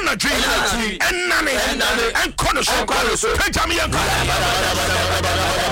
anadwi enane enkɔ no so pagya me yɛnkɔ